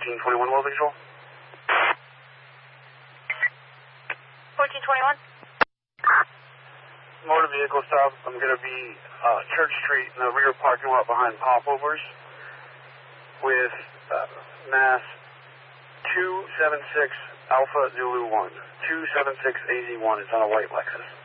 1421 World Control. 1421. Motor vehicle stop. I'm going to be Church Street in the rear parking lot behind Popovers with mass 276 Alpha Zulu 1. 276 AZ1. It's on a white Lexus.